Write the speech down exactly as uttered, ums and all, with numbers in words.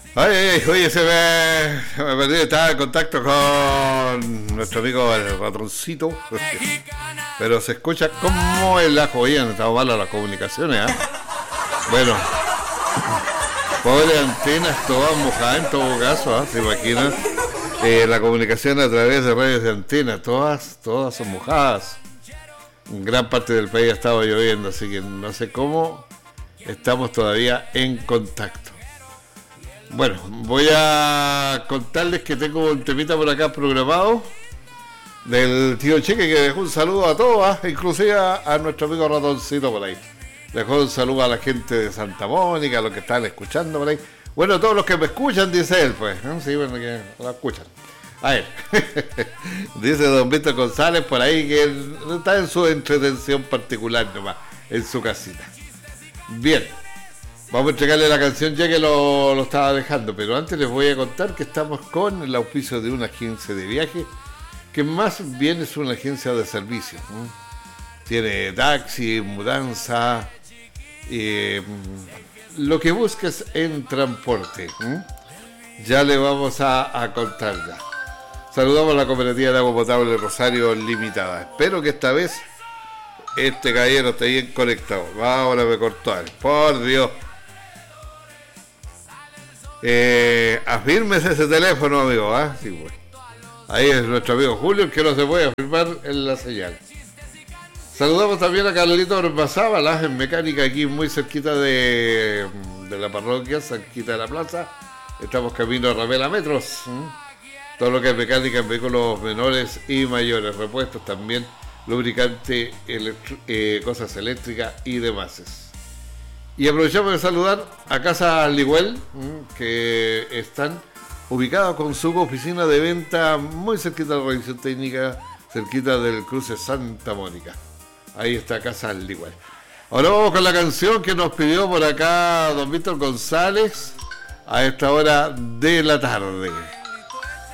Ay, ay, oye, se me, se me perdió, estaba en contacto con nuestro amigo el ratoncito, pero se escucha como el ajo, oye, han estado malas las comunicaciones, ¿eh? Bueno, pobre antenas, todas mojadas en todo caso, ¿eh? ¿Se imaginan? Eh, la comunicación a través de redes de antenas, todas, todas son mojadas. En gran parte del país ha estado lloviendo, así que no sé cómo estamos todavía en contacto. Bueno, voy a contarles que tengo un temita por acá programado del tío Cheque, que dejó un saludo a todos, ¿eh? Inclusive a, a nuestro amigo ratoncito por ahí. Dejó un saludo a la gente de Santa Mónica, a los que están escuchando por ahí. Bueno, todos los que me escuchan, dice él, pues, ¿no? Sí, bueno, que lo escuchan. A ver, dice don Víctor González por ahí que él está en su entretención particular nomás, en su casita. Bien. Vamos a entregarle la canción ya que lo, lo estaba dejando, pero antes les voy a contar que estamos con el auspicio de una agencia de viaje, que más bien es una agencia de servicio, ¿no? Tiene taxi, mudanza, eh, lo que busques en transporte, ¿no? Ya le vamos a, a contar ya. Saludamos a la cooperativa de agua potable Rosario Limitada. Espero que esta vez este caballero esté bien conectado. Ahora me cortó, por Dios. Eh, afírmese ese teléfono, amigo, ¿ah? ¿eh? Sí, pues. Ahí es nuestro amigo Julio, el que no se puede afirmar en la señal. Saludamos también a Carlito Ormazábal, en mecánica, aquí muy cerquita de, de la parroquia, cerquita de la plaza. Estamos camino a Ramela Metros. ¿eh? Todo lo que es mecánica en vehículos menores y mayores, repuestos también, lubricante, electro, eh, cosas eléctricas y demás. Y aprovechamos de saludar a Casa Ligüel, que están ubicados con su oficina de venta muy cerquita de la revisión técnica, cerquita del cruce Santa Mónica. Ahí está Casa Ligüel. Ahora vamos con la canción que nos pidió por acá don Víctor González a esta hora de la tarde.